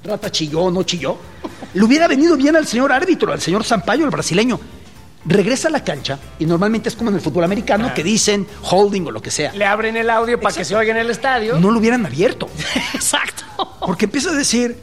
Rata chilló, no chilló. Le hubiera venido bien al señor árbitro, al señor Sampaio, el brasileño. Regresa a la cancha y normalmente es como en el fútbol americano que dicen holding o lo que sea. Le abren el audio para que se oiga en el estadio. No lo hubieran abierto. Exacto. Porque empieza a decir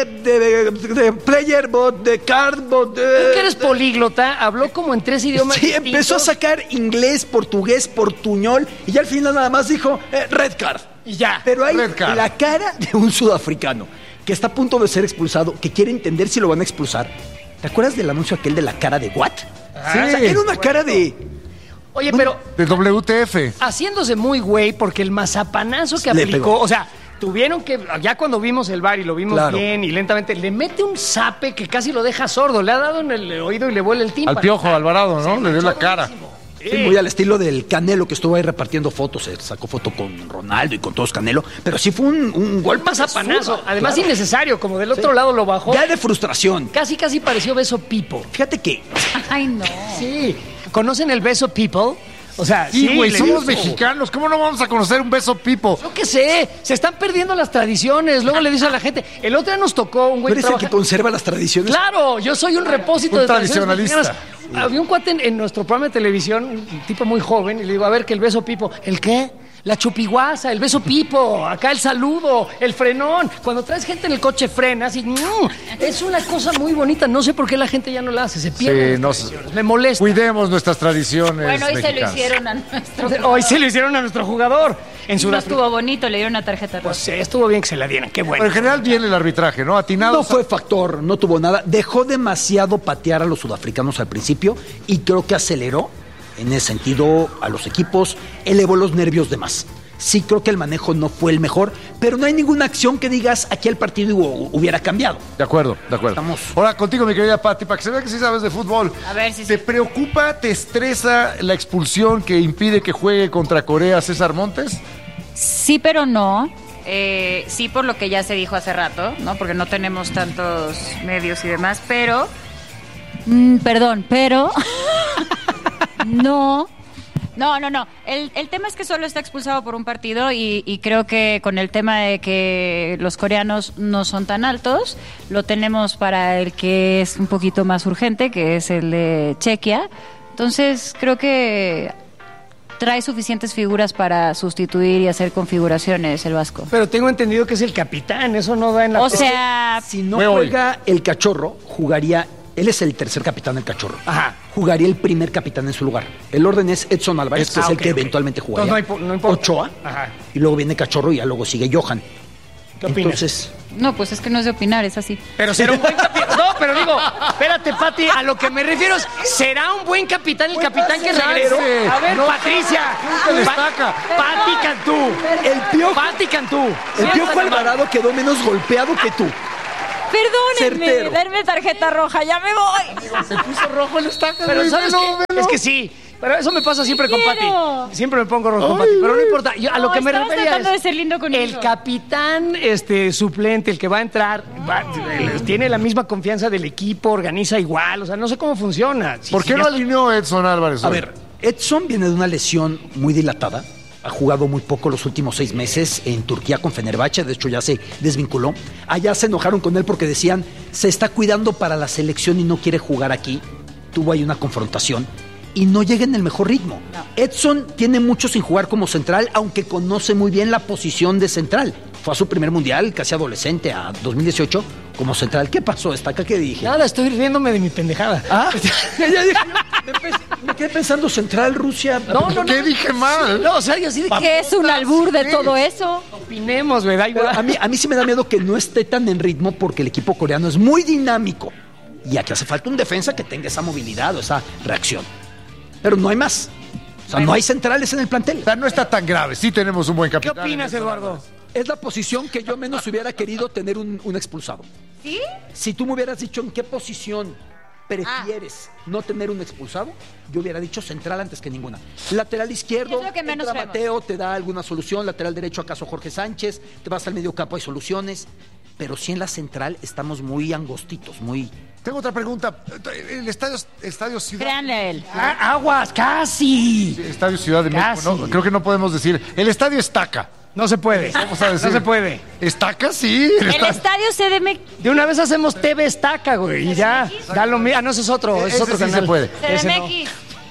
de player bot, de card bot. ¿Tú que eres políglota? Habló como en 3 idiomas Sí, distintos. empezó a sacar inglés, portugués, portuñol y ya al final nada más dijo red card. Y ya. Pero hay Red card. la cara de un sudafricano que está a punto de ser expulsado, que quiere entender si lo van a expulsar. ¿Te acuerdas del anuncio aquel de la cara de what? Sí. O sea, era una cara de... Oye, pero De WTF. haciéndose muy güey porque el mazapanazo que Le aplicó, pegó. o sea, tuvieron que, ya cuando vimos el bar y lo vimos Claro. bien y lentamente, le mete un zape que casi lo deja sordo, le ha dado en el oído y le vuela el tímpano. Al Piojo Alvarado, ¿no? Le dio la cara. Sí, muy al estilo del Canelo que estuvo ahí repartiendo fotos. Se sacó foto con Ronaldo y con todos Canelo. Pero sí fue un golpe. Mazapanazo, además Claro. innecesario, como del otro lado lo bajó. Ya de frustración. Casi pareció beso people. Fíjate que Ay, no. Sí. ¿Conocen el beso people? O sea, Sí, güey, le somos dio- mexicanos. ¿Cómo no vamos a conocer un beso pipo? Yo qué sé, se están perdiendo las tradiciones. Luego le dice a la gente, el otro día nos tocó un tú güey eres el que trabaja- conserva las tradiciones. Claro, yo soy un repósito Un de tradiciones tradicionalista. mexicanas. Había un cuate en nuestro programa de televisión, un tipo muy joven, y le digo, a ver, que el beso pipo. ¿El qué? La chupiguasa, el beso pipo, acá el saludo, el frenón. Cuando traes gente en el coche frenas y es una cosa muy bonita. No sé por qué la gente ya no la hace, se pierde. Sí, no, Me molesta. cuidemos nuestras tradiciones. Bueno, hoy se lo mexicanas. hicieron a nuestro. Hoy se lo hicieron a nuestro jugador. En No Sudáfrica. estuvo bonito, le dieron una tarjeta roja. Pues estuvo bien que se la dieran, qué bueno. Pero en general bien el arbitraje, ¿no? Atinado. No fue factor, no tuvo nada. Dejó demasiado patear a los sudafricanos al principio y creo que aceleró en ese sentido a los equipos, elevó los nervios de más. Sí creo que el manejo no fue el mejor, pero no hay ninguna acción que digas aquí el partido hubiera cambiado. De acuerdo, de acuerdo. Estamos. Ahora contigo, mi querida Pati, para que se vea que sí sabes de fútbol. A ver si ¿Te sí. preocupa, te estresa la expulsión que impide que juegue contra Corea César Montes? Sí, pero no. Sí, por lo que ya se dijo hace rato, ¿no? Porque no tenemos tantos medios y demás, pero... perdón, pero... No. El tema es que solo está expulsado por un partido y creo que con el tema de que los coreanos no son tan altos, lo tenemos para el que es un poquito más urgente, que es el de Chequia. Entonces, creo que trae suficientes figuras para sustituir y hacer configuraciones el Vasco. Pero tengo entendido que es el capitán, eso no da en la... O sea, Si no Fue hoy. juega el Cachorro, jugaría. Él es el tercer capitán del Cachorro. Ajá. Jugaría el primer capitán en su lugar. El orden es Edson Álvarez, que es el ok, que ok. eventualmente jugaría. Entonces no importa. Ochoa. Ajá. Y luego viene Cachorro y ya luego sigue Johan. ¿Qué opinas? Entonces, no, pues es que no es de opinar, es así. Pero será un buen capitán. No, pero digo, espérate, Pati, a lo que me refiero es, ¿será un buen capitán el capitán que regresó? A ver, Patricia. te destaca. Pati Cantú. el Piojo, Pati Cantú. el Piojo Alvarado quedó menos golpeado que tú. Perdónenme, Certero. darme tarjeta roja, ya me voy. Se puso rojo el estaca. Pero güey, ¿sabes velo, qué? velo. Es que sí. Pero eso me pasa siempre con Quiero. Pati. Siempre me pongo rojo con Pati. Pero no importa. Yo, a lo No, que me estabas refería tratando es, de ser lindo conmigo. el capitán suplente, el que va a entrar, tiene la misma confianza del equipo, organiza igual. O sea, no sé cómo funciona. ¿Por qué no alineó Edson Álvarez? A hoy? ver, Edson viene de una lesión muy dilatada. Ha jugado muy poco los últimos 6 meses en Turquía con Fenerbahce. De hecho, ya se desvinculó. Allá se enojaron con él porque decían, se está cuidando para la selección y no quiere jugar aquí. Tuvo ahí una confrontación y no llega en el mejor ritmo. Edson tiene mucho sin jugar como central, aunque conoce muy bien la posición de central. Fue a su primer mundial, casi adolescente, a 2018, como central. ¿Qué pasó, Estaca? ¿Qué dije? Nada, estoy riéndome de mi pendejada. Ah, ya dije, me quedé pensando central, Rusia. No, ¿Qué dije mal? No, o sea, yo así de ¿Qué es un albur de todo eso? opinemos, ¿verdad? Pero a mí sí me da miedo que no esté tan en ritmo porque el equipo coreano es muy dinámico. Y aquí hace falta un defensa que tenga esa movilidad o esa reacción. Pero no hay más. O sea, no hay centrales en el plantel. O sea, no está tan grave. Sí tenemos un buen ¿Qué capitán. opinas, Eduardo? Es la posición que yo menos hubiera querido tener un expulsado. ¿Sí? Si tú me hubieras dicho en qué posición prefieres no tener un expulsado, yo hubiera dicho central antes que ninguna. Lateral izquierdo, Es lo que menos entra vemos. Mateo, te da alguna solución. Lateral derecho, acaso Jorge Sánchez. Te vas al medio campo, hay soluciones. Pero sí en la central estamos muy angostitos, muy... Tengo otra pregunta. El estadio Ciudad... Créanle a él. Aguas, casi. Estadio Ciudad de México, Casi. ¿no? Creo que no podemos decir. El estadio Estaca. No se puede. Vamos a decir. No se puede. Estaca, sí. El estadio CDMX. De una vez hacemos TV Estaca, güey, y ya. Da lo mismo. Ah, no, ese es otro, Ese otro sí canal. se puede. Ese no. CDMX.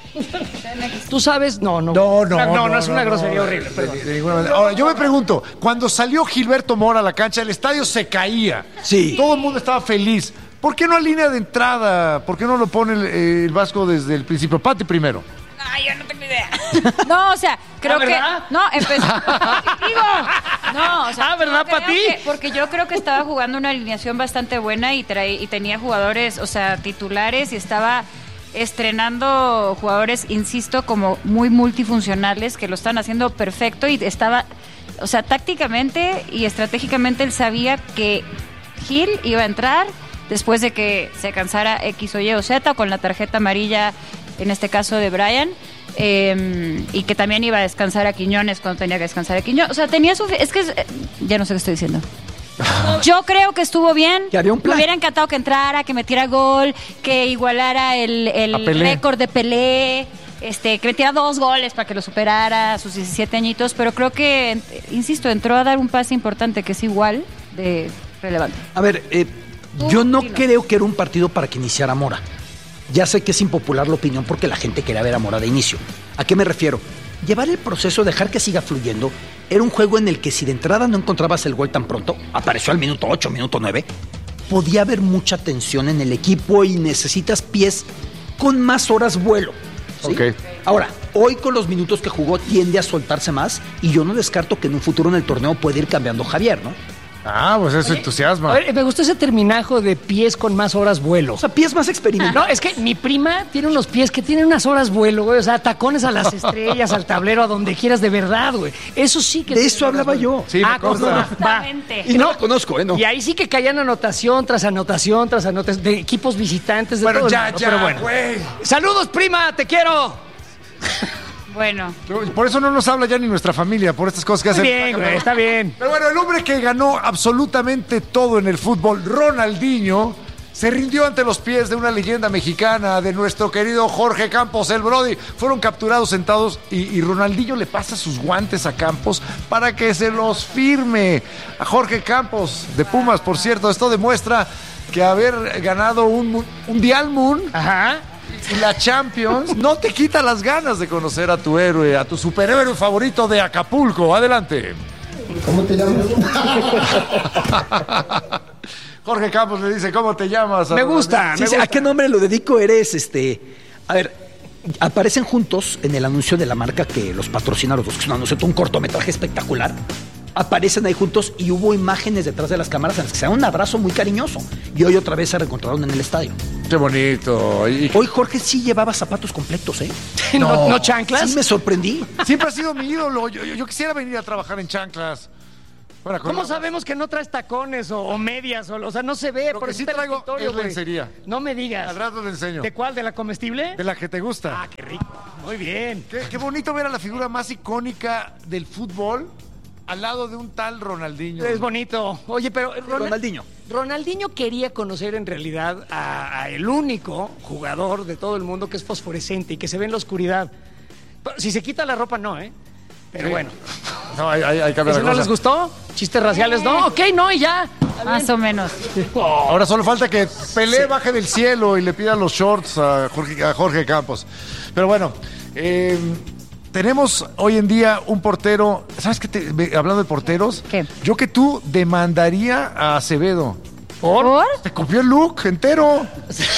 ¿Tú sabes? No, es una grosería horrible. Perdón. De ninguna manera. Ahora, yo me pregunto, cuando salió Gilberto Mora a la cancha, el estadio se caía. Sí. Todo el mundo estaba feliz. ¿Por qué no a línea de entrada? ¿Por qué no lo pone el Vasco desde el principio? Pati primero. Ay, yo no tengo idea. No, o sea, creo que... ¿verdad? No, empezó... Digo, no, o sea... ¿verdad, creo Pati? porque yo creo que estaba jugando una alineación bastante buena y tenía jugadores, o sea, titulares y estaba estrenando jugadores, insisto, como muy multifuncionales que lo están haciendo perfecto y estaba... O sea, tácticamente y estratégicamente él sabía que Gil iba a entrar después de que se cansara X o Y o Z con la tarjeta amarilla, en este caso de Brian, y que también iba a descansar a Quiñones cuando tenía que descansar a Quiñones. O sea, tenía su... Es que ya no sé qué estoy diciendo. Yo creo que estuvo bien. Que había un plan. Me hubiera encantado que entrara, que metiera gol, que igualara el récord de Pelé, que metiera 2 goles para que lo superara a sus 17 añitos, pero creo que, insisto, entró a dar un pase importante que es igual de relevante. A ver, yo no creo que era un partido para que iniciara Mora. Ya sé que es impopular la opinión porque la gente quería ver a Mora de inicio. ¿A qué me refiero? Llevar el proceso, dejar que siga fluyendo, era un juego en el que si de entrada no encontrabas el gol tan pronto, apareció al minuto 8, minuto 9, podía haber mucha tensión en el equipo y necesitas pies con más horas vuelo. ¿sí? Ok. Ahora, hoy con los minutos que jugó tiende a soltarse más y yo no descarto que en un futuro en el torneo puede ir cambiando Javier, ¿no? Ah, pues eso entusiasma. A ver, me gustó ese terminajo de pies con más horas vuelo. O sea, pies más experimentados. No, es que mi prima tiene unos pies que tienen unas horas vuelo, güey. O sea, tacones a las estrellas, al tablero, a donde quieras, de verdad, güey. Eso sí que... De eso hablaba yo. Sí, me consta. Exactamente. Y no la conozco, ¿no? Y ahí sí que caían anotación tras anotación tras anotación de equipos visitantes. De Bueno, todo el ya, mundo, ya, pero bueno. güey. Saludos, prima, te quiero. Bueno. Por eso no nos habla ya ni nuestra familia, por estas cosas que Está hacen. bien, güey, está bien. Pero bueno, el hombre que ganó absolutamente todo en el fútbol, Ronaldinho, se rindió ante los pies de una leyenda mexicana, de nuestro querido Jorge Campos, el Brody. Fueron capturados sentados y Ronaldinho le pasa sus guantes a Campos para que se los firme. A Jorge Campos, de Pumas, por cierto. Esto demuestra que haber ganado un Mundial Moon Ajá. y la Champions no te quita las ganas de conocer a tu héroe, a tu superhéroe favorito de Acapulco. Adelante. ¿Cómo te llamas? Jorge Campos le dice, ¿cómo te llamas? Me gusta, Sí, me sí, gusta. ¿a qué nombre lo dedico? Eres A ver, aparecen juntos en el anuncio de la marca que los patrocina a los dos, que es un anuncio, un cortometraje espectacular. Aparecen ahí juntos y hubo imágenes detrás de las cámaras en las que se dan un abrazo muy cariñoso. Y hoy otra vez se reencontraron en el estadio. Qué bonito. Y Hoy Jorge sí llevaba zapatos completos, ¿eh? ¿No chanclas? Sí, me sorprendí. siempre ha sido mi ídolo. Yo quisiera venir a trabajar en chanclas. Bueno, ¿Cómo sabemos que no traes tacones o medias? O sea, no se ve. Lo por que eso sí está el traigo escritorio, es güey. lencería. No me digas. Al rato le enseño. ¿De cuál? ¿De la comestible? De la que te gusta. Ah, qué rico. Muy bien. Qué bonito ver a la figura más icónica del fútbol al lado de un tal Ronaldinho. Es bonito. Oye, pero Ronaldinho. Ronaldinho quería conocer en realidad a el único jugador de todo el mundo que es fosforescente y que se ve en la oscuridad. Pero si se quita la ropa, no, ¿eh? Pero Sí. bueno. No, hay que ver ¿Eso la no cosa. les gustó? ¿Chistes raciales? No, ok, no, y ya. Más o menos. Ahora solo falta que Pelé baje del cielo y le pida los shorts a Jorge Campos. Pero bueno, tenemos hoy en día un portero. ¿Sabes qué? Hablando de porteros, ¿Qué? yo que tú demandaría a Acevedo. ¿Por? Te copió el look entero.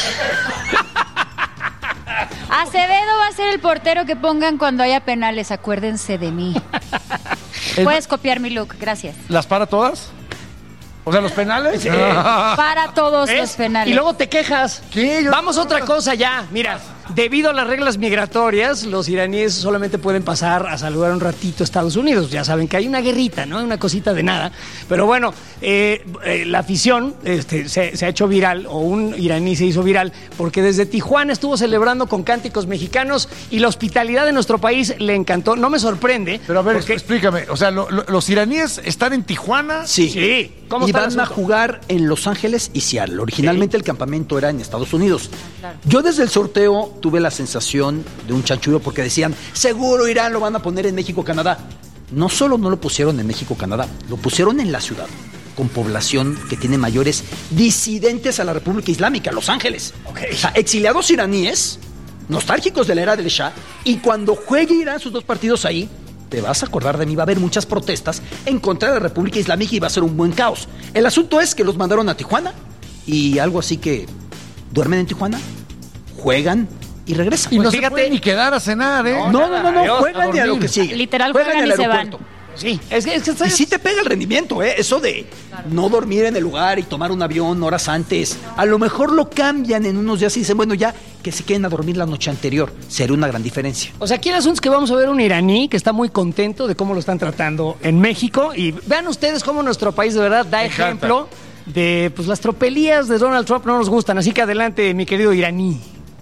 Acevedo va a ser el portero que pongan cuando haya penales. Acuérdense de mí. Puedes copiar mi look, gracias. ¿Las para todas? O sea, los penales. Para todos ¿Ves? los penales. Y luego te quejas. ¿Qué? Vamos a otra cosa ya. Mira, debido a las reglas migratorias, los iraníes solamente pueden pasar a saludar un ratito a Estados Unidos. Ya saben que hay una guerrita, ¿no? Una cosita de nada. Pero bueno, la afición se ha hecho viral, o un iraní se hizo viral, porque desde Tijuana estuvo celebrando con cánticos mexicanos y la hospitalidad de nuestro país le encantó. No me sorprende. Pero a ver, porque- explícame. O sea, los iraníes están en Tijuana. Sí. Sí. ¿Cómo Y está el van a asunto? jugar en Los Ángeles y Seattle. Originalmente el campamento era en Estados Unidos. Yo desde el sorteo tuve la sensación de un chanchullo porque decían, seguro Irán lo van a poner en México, Canadá. no solo no lo pusieron en México-Canadá, lo pusieron en la ciudad, con población que tiene mayores disidentes a la República Islámica, Los Ángeles. Okay. O sea, exiliados iraníes, nostálgicos de la era del Shah, y cuando juegue Irán sus 2 partidos ahí, te vas a acordar de mí, va a haber muchas protestas en contra de la República Islámica y va a ser un buen caos. El asunto es que los mandaron a Tijuana y algo así que duermen en Tijuana, juegan y regresan. Y no Pues se fíjate, pueden ni quedar a cenar, ¿eh? No, Adiós, juegan y a lo dormir. que sigue. Literal, juegan juegan en y el se van. aeropuerto. Sí, es que Y sí te pega el rendimiento, eso de no dormir en el lugar y tomar un avión horas antes. A lo mejor lo cambian en unos días y dicen, bueno, ya que se queden a dormir la noche anterior. Sería una gran diferencia. O sea, aquí el asunto es que vamos a ver un iraní que está muy contento de cómo lo están tratando en México. Y vean ustedes cómo nuestro país de verdad da ejemplo de pues las tropelías de Donald Trump no nos gustan. Así que adelante, mi querido iraní.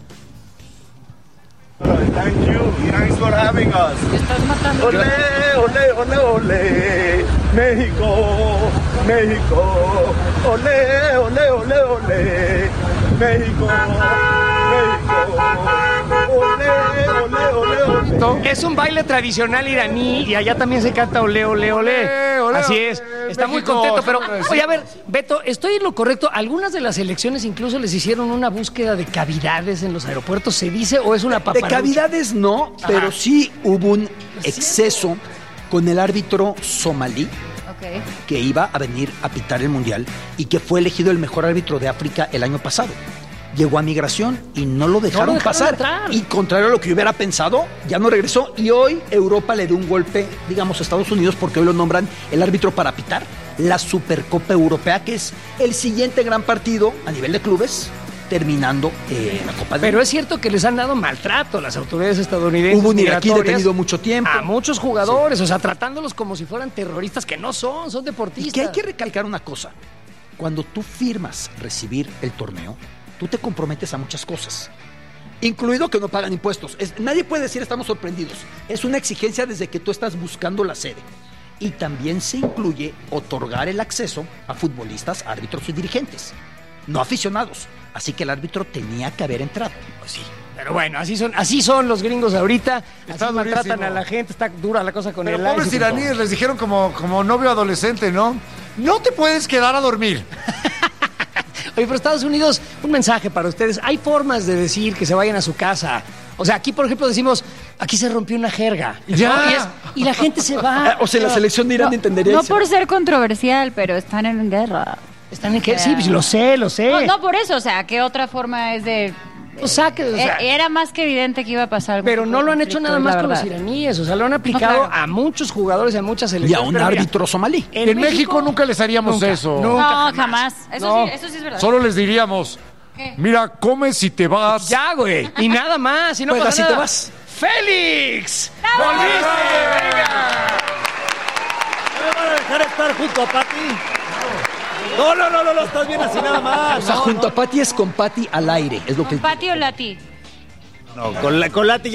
Thank you. Thanks for having us. Estás matando. Ole, ole, ole, ole. México, México. Ole, ole, ole, ole. México, México. Ole, ole, ole, ole. Es un baile tradicional iraní y allá también se canta ole, ole, ole. Ole, Así ole, es. Está muy México, contento, pero sí. oye, a ver, Beto, ¿estoy en lo correcto? ¿Algunas de las elecciones incluso les hicieron una búsqueda de cavidades en los aeropuertos? ¿Se dice o es una De paparucha? cavidades no, pero sí hubo un exceso con el árbitro somalí Ok. que iba a venir a pitar el Mundial y que fue elegido el mejor árbitro de África el año pasado. Llegó a migración y no lo dejaron pasar. entrar. Y contrario a lo que yo hubiera pensado, ya no regresó. Y hoy Europa le dio un golpe, digamos, a Estados Unidos, porque hoy lo nombran el árbitro para pitar la Supercopa Europea, que es el siguiente gran partido a nivel de clubes, terminando la Copa del Pero Mundo. es cierto que les han dado maltrato las autoridades estadounidenses. Hubo un iraquí migratorias detenido mucho tiempo. a muchos jugadores, o sea, tratándolos como si fueran terroristas, que no son Y deportistas. que hay que recalcar una cosa. Cuando tú firmas recibir el torneo, tú te comprometes a muchas cosas. Incluido que no pagan impuestos. Nadie puede decir estamos sorprendidos. Es una exigencia desde que tú estás buscando la sede. Y también se incluye otorgar el acceso a futbolistas, árbitros y dirigentes. No aficionados. Así que el árbitro tenía que haber entrado. Pues sí. Pero bueno, así son los gringos ahorita. Está Así maltratan durísimo. a la gente, está dura la cosa con Pero el pobres ICE y con todo. iraníes les dijeron como novio adolescente, ¿no? No te puedes quedar a dormir. Oye, pero Estados Unidos, un mensaje para ustedes. Hay formas de decir que se vayan a su casa. O sea, aquí, por ejemplo, decimos, aquí se rompió una jerga. Ya. ¿No? Y la gente se va. O sea, la selección de Irán entendería No eso. por ser controversial, pero están en guerra. ¿Están en qué? Sí, pues, lo sé. No, por eso, o sea, ¿qué otra forma es de...? O sea, que, o sea, Era más que evidente que iba a pasar algún pero tipo no de lo han hecho conflicto, nada es más la con los verdad. iraníes. O sea, lo han aplicado No, claro. a muchos jugadores y a muchas Y selecciones. a un Pero mira, árbitro somalí. En México nunca les haríamos Nunca, eso. nunca. No, jamás. Eso, No. eso sí es verdad. Solo les diríamos, ¿Qué? mira, come si te vas. Ya, güey. Y nada más. Y no Pues pasa así nada. te vas. ¡Félix! ¡Bravo! ¡Volviste! ¡Venga! ¿Me van a dejar estar junto a Pati? No, estás bien así nada más. O sea, junto a Pati es con Pati al aire. Es lo que ¿Con Pati o Lati? No, con Lati